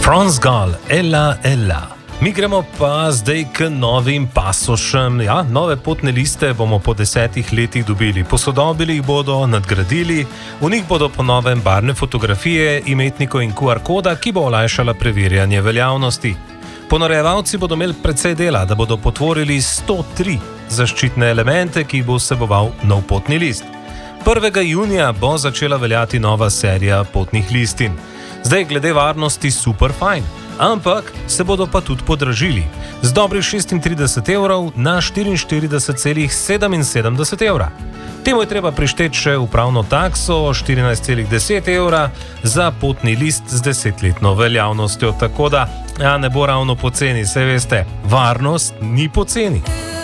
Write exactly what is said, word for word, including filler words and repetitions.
France Gall, Ella, Ella. Mi gremo pa zdaj k novim pasošem. Ja, nove potne liste bomo po desetih letih dobili. Posodobili jih bodo, nadgradili, v njih bodo po novem barvne fotografije, imetnikov in Q R koda, ki bo olajšala preverjanje veljavnosti. Ponarejevalci bodo imeli precej dela, da bodo potvorili sto tri zaščitne elemente, ki jih bo vseboval nov potni list. prvega junija bo začela veljati nova serija potnih listin. Zdaj glede varnosti super fajn, ampak se bodo pa tudi podražili. Z dobrih šestintrideset evrov na štiriinštirideset celih sedeminsedemdeset evra. Temu je treba prišteti še upravno takso štirinajst celih deset evra za potni list z desetletno veljavnostjo. Tako da, ja, ne bo ravno poceni, saj veste, varnost ni poceni.